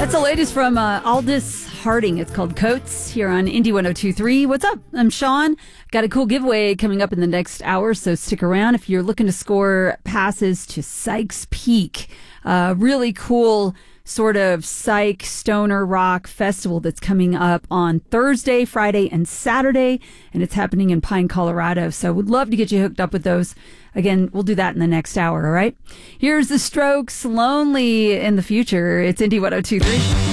That's the latest from Aldous Harding. It's called Coats here on Indie 102.3. What's up? I'm Sean. Got a cool giveaway coming up in the next hour, so stick around if you're looking to score passes to Sykes Peak. Really cool sort of psych stoner rock festival that's coming up on Thursday, Friday, and Saturday, and it's happening in Pine, Colorado. So would love to get you hooked up with those. Again, we'll do that in the next hour, all right? Here's The Strokes, Lonely in the Future. It's Indie 102.3.